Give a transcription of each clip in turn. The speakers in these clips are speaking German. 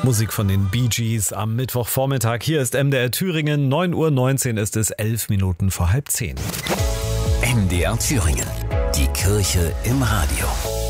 Musik von den Bee Gees am Mittwochvormittag. Hier ist MDR Thüringen, 9:19 Uhr ist es, 11 Minuten vor 9:30. MDR Thüringen, die Kirche im Radio.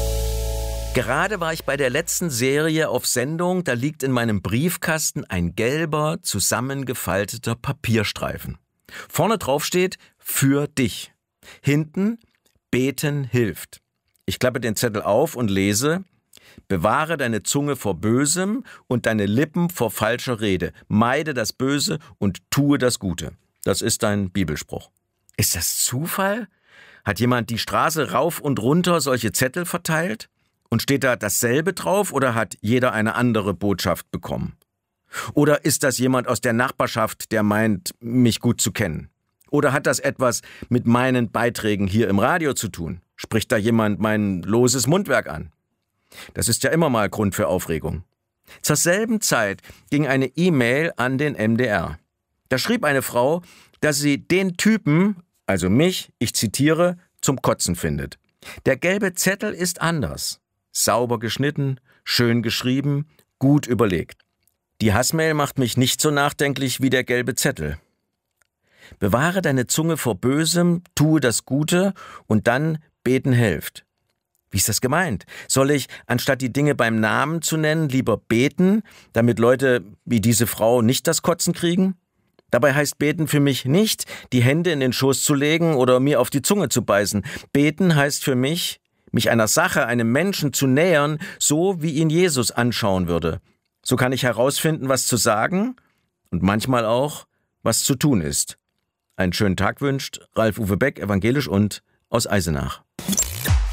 Gerade war ich bei der letzten Serie auf Sendung, da liegt in meinem Briefkasten ein gelber, zusammengefalteter Papierstreifen. Vorne drauf steht, für dich. Hinten, beten hilft. Ich klappe den Zettel auf und lese, bewahre deine Zunge vor Bösem und deine Lippen vor falscher Rede. Meide das Böse und tue das Gute. Das ist ein Bibelspruch. Ist das Zufall? Hat jemand die Straße rauf und runter solche Zettel verteilt? Und steht da dasselbe drauf oder hat jeder eine andere Botschaft bekommen? Oder ist das jemand aus der Nachbarschaft, der meint, mich gut zu kennen? Oder hat das etwas mit meinen Beiträgen hier im Radio zu tun? Spricht da jemand mein loses Mundwerk an? Das ist ja immer mal Grund für Aufregung. Zur selben Zeit ging eine E-Mail an den MDR. Da schrieb eine Frau, dass sie den Typen, also mich, ich zitiere, zum Kotzen findet. Der gelbe Zettel ist anders. Sauber geschnitten, schön geschrieben, gut überlegt. Die Hassmail macht mich nicht so nachdenklich wie der gelbe Zettel. Bewahre deine Zunge vor Bösem, tue das Gute und dann beten hilft. Wie ist das gemeint? Soll ich, anstatt die Dinge beim Namen zu nennen, lieber beten, damit Leute wie diese Frau nicht das Kotzen kriegen? Dabei heißt beten für mich nicht, die Hände in den Schoß zu legen oder mir auf die Zunge zu beißen. Beten heißt für mich einer Sache, einem Menschen zu nähern, so wie ihn Jesus anschauen würde. So kann ich herausfinden, was zu sagen und manchmal auch, was zu tun ist. Einen schönen Tag wünscht Ralf-Uwe Beck, evangelisch und aus Eisenach.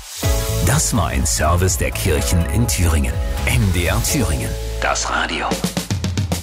Das war ein Service der Kirchen in Thüringen. MDR Thüringen, das Radio.